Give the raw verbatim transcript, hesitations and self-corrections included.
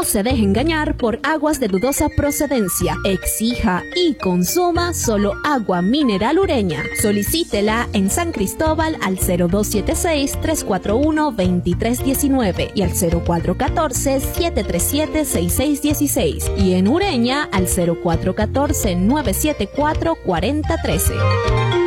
se deje engañar por aguas de dudosa procedencia. Exija y consuma solo agua mineral Ureña. Solicítela en San Cristóbal al cero dos siete seis, tres cuatro uno, dos tres uno nueve y al cero cuatro uno cuatro, siete tres siete, seis seis uno seis y en Ureña al cero cuatro uno cuatro, nueve siete cuatro, cuatro cero uno tres.